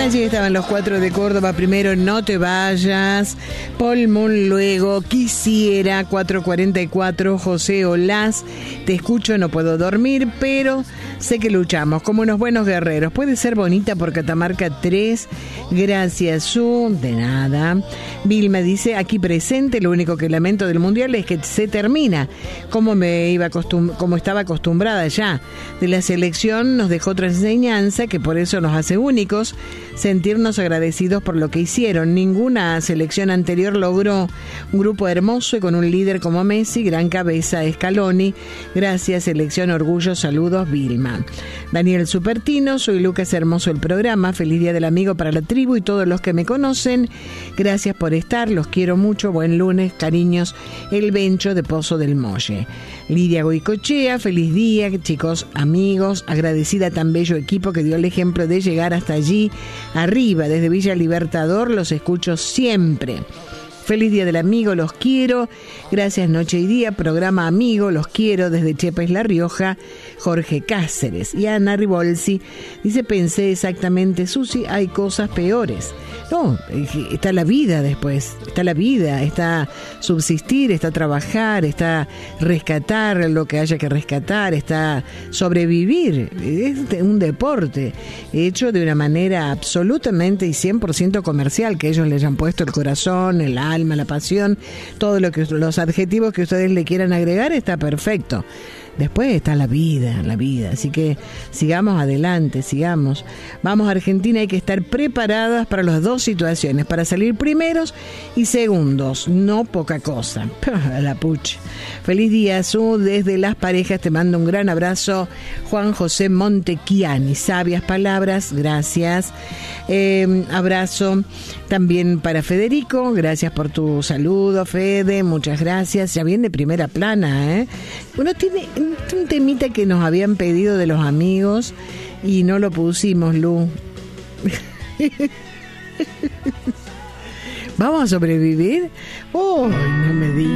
Allí estaban los 4 de Córdoba. Primero, No te vayas. Paul Moon, luego Quisiera. 4:44, José Olaz. Te escucho, no puedo dormir, pero sé que luchamos como unos buenos guerreros. Puede ser bonita por Catamarca 3. Gracias, Su. De nada. Vilma dice, aquí presente, lo único que lamento del Mundial es que se termina. Como estaba acostumbrada ya. De la selección nos dejó otra enseñanza que por eso nos hace únicos. Sentirnos agradecidos por lo que hicieron. Ninguna selección anterior logró un grupo hermoso y con un líder como Messi, gran cabeza Scaloni. Gracias, selección, orgullo, saludos, Vilma. Daniel Supertino, soy Lucas, hermoso el programa. Feliz Día del Amigo para la tribu y todos los que me conocen. Gracias por estar, los quiero mucho. Buen lunes, cariños, el Bencho de Pozo del Molle. Lidia Goicochea, feliz día, chicos, amigos. Agradecida a tan bello equipo que dio el ejemplo de llegar hasta allí arriba, desde Villa Libertador, los escucho siempre. Feliz Día del Amigo, los quiero. Gracias, Noche y Día, programa Amigo, los quiero. Desde Chepa, La Rioja, Jorge Cáceres. Y Ana Ribolsi dice, pensé exactamente, Susi, hay cosas peores. No, está la vida después, está la vida, está subsistir, está trabajar, está rescatar lo que haya que rescatar, está sobrevivir. Es un deporte hecho de una manera absolutamente y 100% comercial, que ellos le hayan puesto el corazón, el alma, la pasión, todo lo que los adjetivos que ustedes le quieran agregar está perfecto. Después está la vida, así que sigamos adelante, sigamos. Vamos a Argentina, hay que estar preparadas para las dos situaciones, para salir primeros y segundos, no poca cosa. La pucha. Feliz día, Su, desde Las Parejas, te mando un gran abrazo. Juan José Montechiani, sabias palabras, gracias. Abrazo también para Federico, gracias por tu saludo, Fede, muchas gracias. Ya viene de primera plana, ¿eh? Uno tiene un temita que nos habían pedido de los amigos y no lo pusimos, Lu. ¿Vamos a sobrevivir? Oh, no me digas.